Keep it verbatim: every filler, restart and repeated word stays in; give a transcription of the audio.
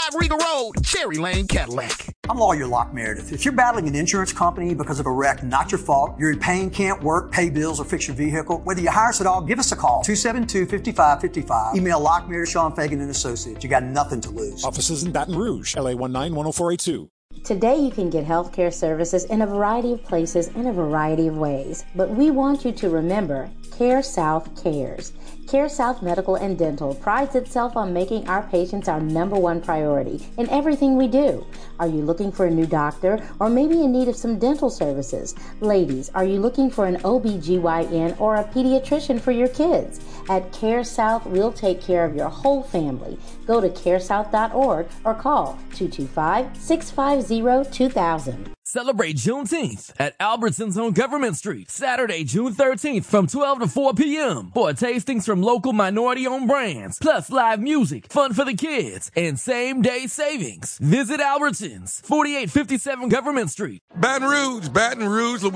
five Regal Road, Cherry Lane, Cadillac. I'm Lawyer Locke Meredith. If you're battling an insurance company because of a wreck not your fault, you're in pain, can't work, pay bills, or fix your vehicle, whether you hire us at all, give us a call. two seven two, five five five five. Email Locke Meredith, Sean Fagan and Associates. You got nothing to lose. Offices in Baton Rouge, L A one nine one oh four eight two. Today you can get healthcare services in a variety of places in a variety of ways. But we want you to remember, CareSouth cares. CareSouth Medical and Dental prides itself on making our patients our number one priority in everything we do. Are you looking for a new doctor or maybe in need of some dental services? Ladies, are you looking for an O B G Y N or a pediatrician for your kids? At CareSouth, we'll take care of your whole family. Go to care south dot org or call two two five, six five zero, two thousand. Celebrate Juneteenth at Albertsons on Government Street, Saturday, June thirteenth from twelve to four p.m. for tastings from local minority-owned brands, plus live music, fun for the kids, and same-day savings. Visit Albertsons, forty-eight fifty-seven Government Street. Baton Rouge, Baton Rouge, Louisiana.